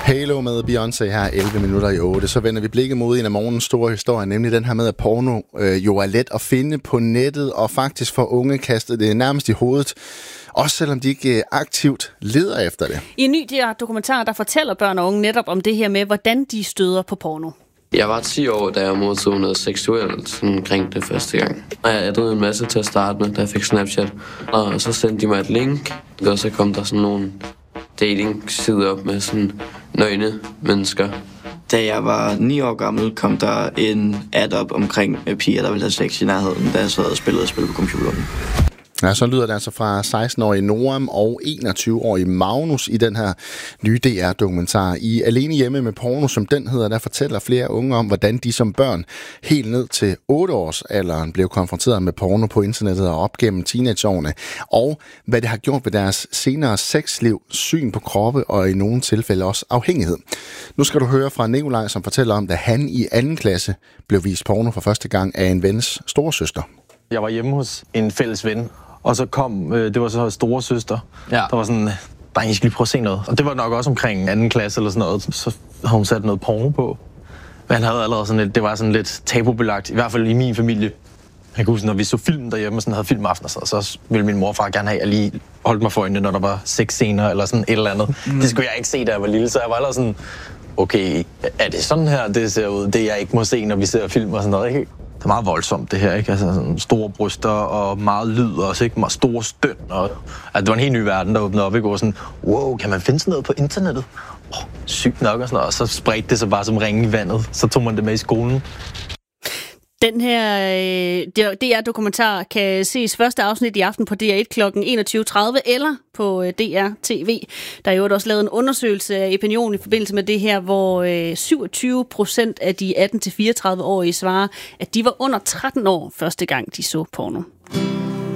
Halo med Beyoncé her 11 minutter i 8. Så vender vi blikket mod en af morgens store historier, nemlig den her med, at porno jo er let at finde på nettet, og faktisk for unge kastet det nærmest i hovedet, også selvom de ikke aktivt leder efter det. I en ny dokumentar, der fortæller børn og unge netop om det her med, hvordan de støder på porno. Jeg var 10 år, da jeg modtog noget seksuelt omkring det første gang. Og jeg ændrede en masse til at starte med, da jeg fik Snapchat. Og så sendte de mig et link, og så kom der sådan nogle dating-sider op med sådan nøgne mennesker. Da jeg var 9 år gammel, kom der en ad op omkring piger, der ville have sex i nærheden, da jeg sad og spillede på computeren. Ja, så lyder det altså fra 16-årige Noam og 21-årige Magnus i den her nye DR-dokumentar. I Alene hjemme med porno, som den hedder, der fortæller flere unge om, hvordan de som børn helt ned til 8-årsalderen blev konfronteret med porno på internettet og op gennem teenageårene, og hvad det har gjort ved deres senere sexliv, syn på kroppe og i nogle tilfælde også afhængighed. Nu skal du høre fra Nikolaj, som fortæller om, da han i 2. klasse blev vist porno for første gang af en vens storesøster. Jeg var hjemme hos en fælles ven, og så kom, det var så store søster, der var sådan, dreng, I skal lige prøve at se noget. Og det var nok også omkring 2. klasse eller sådan noget, så havde hun sat noget porno på. Men han havde allerede sådan lidt, det var sådan lidt tabubelagt, i hvert fald i min familie. Jeg kan huske, når vi så film derhjemme, sådan havde filmaftener, så ville min mor og far gerne have, at jeg lige holdt mig for øjnene, når der var sexscener eller sådan et eller andet. Det skulle jeg ikke se, da jeg var lille, så jeg var allerede sådan, okay, er det sådan her, det ser ud, det jeg ikke må se, når vi ser film og sådan noget, ikke? Det er meget voldsomt, det her, ikke? Altså sådan store bryster og meget lyd også, ikke? Meget store støn. Og, altså, det var en helt ny verden, der åbnede op, ikke? Og sådan, wow, kan man finde sådan noget på internettet? Sygt nok og sådan noget. Og så spredte det sig bare som ringe i vandet. Så tog man det med i skolen. Den her DR-dokumentar kan ses første afsnit i aften på DR1 kl. 21.30 eller på DR TV. Der er jo også lavet en undersøgelse af opinion i forbindelse med det her, hvor 27% af de 18-34-årige svarer, at de var under 13 år første gang, de så porno.